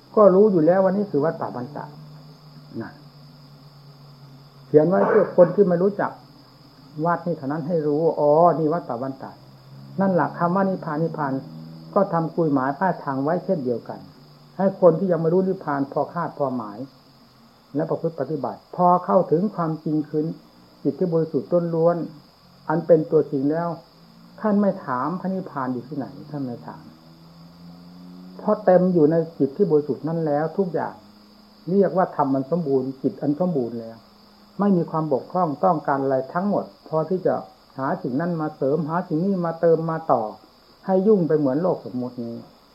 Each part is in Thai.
ก็รู้อยู่แล้วว่านี่คือวัดป่าบ้านตาดนะเขียนไว้เพื่อคนที่ไม่รู้จักวัดนี่เท่านั้นให้รู้อ๋อนี่วัดป่าบ้านตาดนั่นแหละคำว่านิพพานนิพพานก็ทำกุยหมายป้ายทางไว้เช่นเดียวกันให้คนที่ยังไม่รู้นิพพานพอคาดพอหมายและประพฤติปฏิบัติพอเข้าถึงความจริงคืนจิตที่บริสุทธิ์ล้วนอันเป็นตัวจริงแล้วท่านไม่ถามพระนิพพานอยู่ที่ไหนท่านไม่ถามเพราะเต็มอยู่ในจิตที่บริสุทธิ์นั้นแล้วทุกอย่างเรียกว่าธรรมมันสมบูรณ์จิตอันสมบูรณ์แล้วไม่มีความบกพร่องต้องการอะไรทั้งหมดพอที่จะหาสิ่งนั้นมาเสริมหาสิ่งนี้มาเติมมาต่อให้ยุ่งไปเหมือนโลกสมมตินี้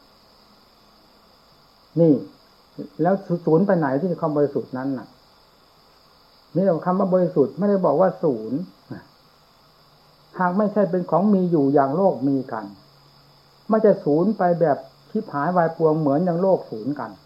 นี่แล้วศูนย์ไปไหนที่ความบริสุทธิ์นั้นน่ะนี่คำว่าบริสุทธิ์ไม่ได้บอกว่าศูนย์หากไม่ใช่เป็นของมีอยู่อย่างโลกมีกันไม่จะศูนย์ไปแบบชิบหายวายปวงเหมือนอย่างโลกศูนย์กัน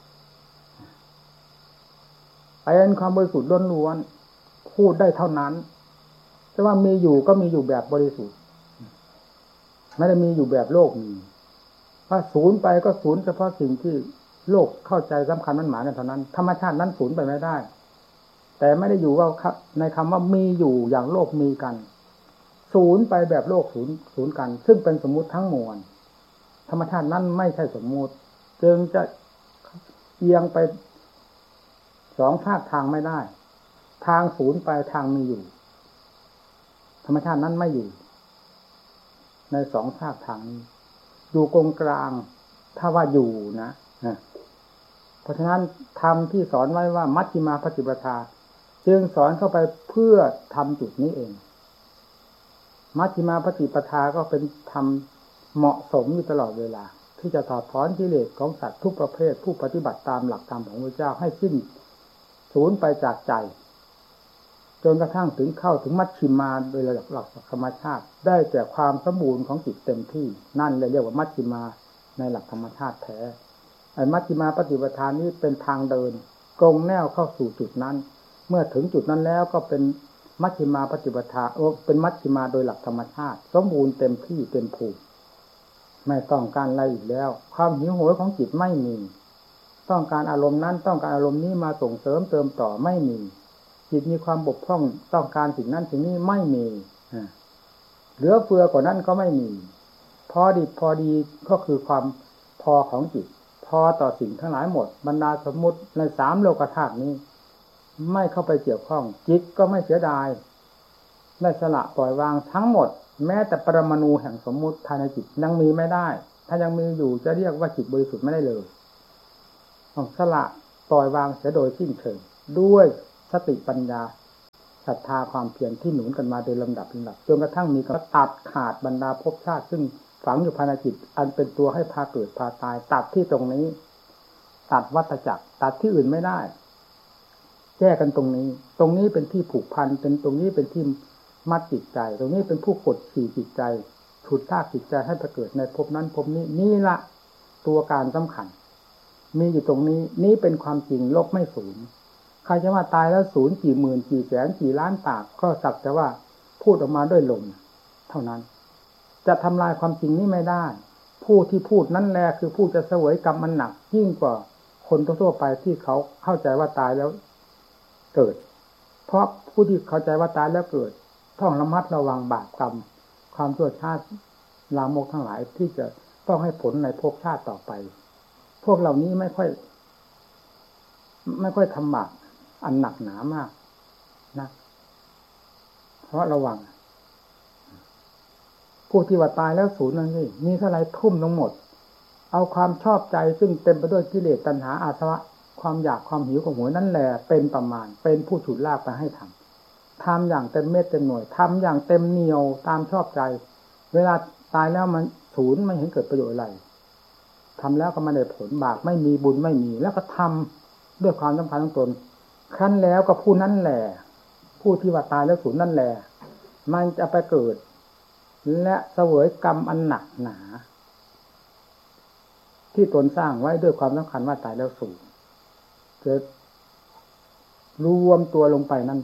เป็นความบริสุทธิ์ล้วนๆพูดได้เท่านั้นแต่ว่ามีอยู่ก็มีอยู่แบบบริสุทธิ์ไม่ได้มีอยู่แบบโลกมีว่าศูนย์ไปก็ศูนย์เฉพาะสิ่งที่โลกเข้าใจสำคัญมันหมายกันเท่านั้นธรรมชาตินั้นศูนย์ไปไม่ได้แต่ไม่ได้อยู่ว่าในคำว่ามีอยู่อย่างโลกมีกันศูนย์ไปแบบโลกศูนย์กันซึ่งเป็นสมมุติทั้งมวลธรรมชาตินั้นไม่ใช่สมมุติจึงจะเอียงไปสองภาคทางไม่ได้ทางศูนย์ไปทางมีอยู่ธรรมชาตินั้นไม่อยู่ในสองภาคทางนี้อยู่กลางกลางถ้าว่าอยู่นะเพราะฉะนั้นธรรมที่สอนไว้ว่ามัชฌิมาปฏิปทาจึงสอนเข้าไปเพื่อทำจุดนี้เองมัชฌิมาปฏิปทาก็เป็นธรรมเหมาะสมอยู่ตลอดเวลาที่จะถอดถอนกิเลสของสัตว์ทุกประเภทผู้ปฏิบัติตามหลักธรรมของพระเจ้าให้สิ้นสูญไปจากใจจนกระทั่งถึงเข้าถึงมัชฌิมาโดยหลักธรรมชาติได้แต่ความสมบูรณ์ของจิตเต็มที่นั่นเลยเรียกว่ามัชฌิมาในหลักธรรมชาติแท้ไอ้มัชฌิมาปฏิปทานนี้เป็นทางเดินตรงแนวเข้าสู่จุดนั้นเมื่อถึงจุดนั้นแล้วก็เป็นมัชฌิมาปฏิปทาเป็นมัชฌิมาโดยหลักธรรมชาติสมบูรณ์เต็มที่เต็มภูมิไม่ต้องการอะไรอีกแล้วความหิวโหยของจิตไม่มีต้องการอารมณ์นั้นต้องการอารมณ์นี้มาส่งเสริมเติมต่อไม่มีจิตมีความบกพร่องต้องการสิ่งนั้นสิ่งนี้ไม่มีเหลือเฟือกว่านั้นก็ไม่มีพอดีพอดีก็คือความพอของจิตพอต่อสิ่งทั้งหลายหมดบรรดาสมมุติในสามโลกธาตุนี้ไม่เข้าไปเกี่ยวข้องจิตก็ไม่เสียดายได้สละปล่อยวางทั้งหมดแม้แต่ปรมาณูแห่งสมมุติภายในจิตยังมีไม่ได้ถ้ายังมีอยู่จะเรียกว่าจิตบริสุทธิ์ไม่ได้เลยต้องสละปล่อยวางเสียโดยสิ้นเชิงด้วยสติปัญญาศรัทธาความเพียรที่หนุนกันมาโดยลำดับจนกระทั่งมีการตัดขาดบรรดาภพชาติซึ่งฝังอยู่ภายในจิตอันเป็นตัวให้พาเกิดพาตายตัดที่ตรงนี้ตัดวัฏจักรตัดที่อื่นไม่ได้แก้กันตรงนี้เป็นที่ผูกพันเป็นตรงนี้เป็นที่มัดจิตใจตรงนี้เป็นผู้กดขี่จิตใจฉุดลากจิตใจให้ไปเกิดในภพนั้นภพนี้นี่ละตัวการสำคัญมีอยู่ตรงนี้นี่เป็นความจริงลบไม่ศูนย์ใครจะว่าตายแล้วศูนย์กี่หมื่นกี่แสนกี่ล้านปากก็สักแต่ว่าพูดออกมาด้วยลมเท่านั้นจะทำลายความจริงนี้ไม่ได้ผู้ที่พูดนั่นแหละคือผู้จะเสวยกรรมมันหนักยิ่งกว่าคนทั่วไปที่เขาเข้าใจว่าตายแล้วเกิดเพราะผู้ที่เข้าใจว่าตายแล้วเกิดต้องระมัดระวังบาปกรรมความชั่วช้าลามกทั้งหลายที่จะต้องให้ผลในภพชาติต่อไปพวกเหล่านี้ไม่ค่อยทำบาปอันหนักหนามากนะเพราะระวังผู้ที่ว่าตายแล้วศูนย์นั่นนี่มีเท่าไรทุ่มทั้งหมดเอาความชอบใจซึ่งเต็มไปด้วยกิเลสตัณหาอาสวะความอยากความหิวของหัวนั่นแหละเป็นประมาณเป็นผู้ฉุดลากไปให้ทำอย่างเต็มเม็ดเต็มหน่วยทำอย่างเต็มเหนียวตามชอบใจเวลาตายแล้วมันศูนย์ไม่เห็นเกิดประโยชน์อะไรทำแล้วก็ไม่ได้ผลบาปไม่มีบุญไม่มีแล้วก็ทำด้วยความสำคัญของตนครั้นแล้วก็ผู้นั้นแหละผู้ที่ว่าตายแล้วศูนย์นั่นแหละมันจะไปเกิดและเสวยกรรมอันหนักหนาที่ตนสร้างไว้ด้วยความสำคัญว่าตายแล้วศูนย์จะรวมตัวลงไปนั่น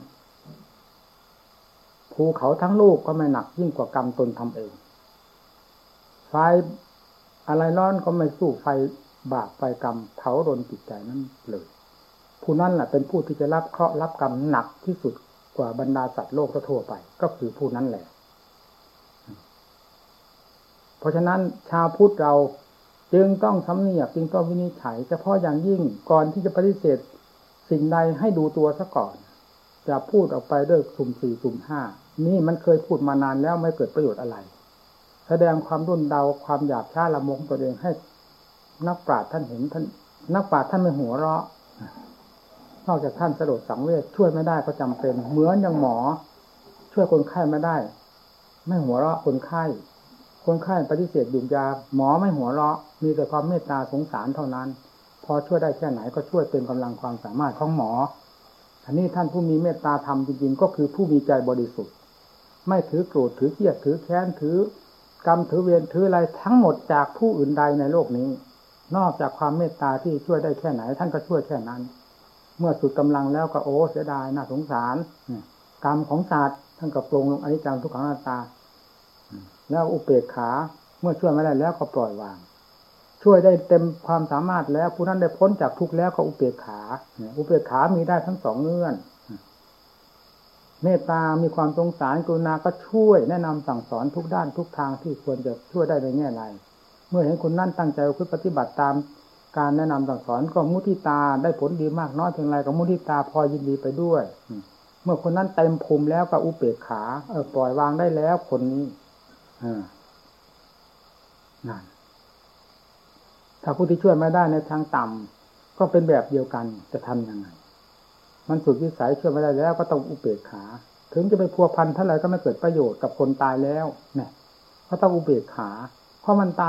ภูเขาทั้งลูกก็ไม่หนักยิ่งกว่ากรรมตนทำเองไฟอะไรร้อนก็ไม่สู้ไฟบาปไฟกรรมเผารนจิตใจนั้นเลยผู้นั้นแหละเป็นผู้ที่จะรับเคราะห์รับกรรมหนักที่สุดกว่าบรรดาสัตว์โลกทั่วไปก็คือผู้นั้นแหละเพราะฉะนั้นชาวพุทธเราจึงต้องสำเนียกจึงต้องวินิจฉัยเฉพาะอย่างยิ่งก่อนที่จะปฏิเสธสิ่งใดให้ดูตัวซะก่อนจะพูดออกไปด้วยสุ่มสี่สุ่มห้านี่มันเคยพูดมานานแล้วไม่เกิดประโยชน์อะไรแสดงความรุ่นเดาความหยาบช้าละมงตัวเองให้นักปราชญ์ท่านเห็นท่านนักปราชญ์ท่านไม่หัวเราะนอกจากท่านสลดสังเวชช่วยไม่ได้ก็จำเป็นเหมือนอย่างหมอช่วยคนไข้ไม่ได้ไม่หัวเราะคนไข้คนไข้ปฏิเสธดื่มยาหมอไม่หัวเราะมีแต่ความเมตตาสงสารเท่านั้นพอช่วยได้แค่ไหนก็ช่วยเต็มกำลังความสามารถของหมออันนี้ท่านผู้มีเมตตาธรรมจริงๆก็คือผู้มีใจบริสุทธิ์ไม่ถือโกรธถือเกลียดถือแค้นถือกรรมถือเวรถืออะไรทั้งหมดจากผู้อื่นใดในโลกนี้นอกจากความเมตตาที่ช่วยได้แค่ไหนท่านก็ช่วยแค่นั้นเมื่อสุดกำลังแล้วก็โอ้เสียดายน่าสงสารกรรมของศาสตร์ท่านก็ปรงลงอนิจจังทุกขังอนัตตาแล้วอุเบกขาเมื่อช่วยไม่ได้แล้วก็ปล่อยวางช่วยได้เต็มความสามารถแล้วผู้นั้นได้พ้นจากทุกข์แล้วก็อุเบกขาอุเบกขามีได้ทั้งสองเงื่อนเมตตามีความสงสารกรุณาก็ช่วยแนะนำสั่งสอนทุกด้านทุกทางที่ควรจะช่วยได้ในแง่ใดเมื่อเห็นคนนั้นตั้งใจปฏิบัติตามการแนะนำสั่งสอนก็มุทิตาได้ผลดีมากน้อยเพียงไรก็มุทิตาพอยินดีไปด้วยเมื่อคนนั้นเต็มภูมิแล้วก็อุเบกขาปล่อยวางได้แล้วคนนี้นั่นถ้าผู้ที่ช่วยไม่ได้ในทางต่ำก็เป็นแบบเดียวกันจะทำยังไงมันสุดวิสัยช่วยไม่ได้แล้วก็ต้องอุเบกขาถึงจะไปพัวพันเท่าไหร่ก็ไม่เกิดประโยชน์กับคนตายแล้วเนี่ยก็ต้องอุเบกขาเพราะมันตาย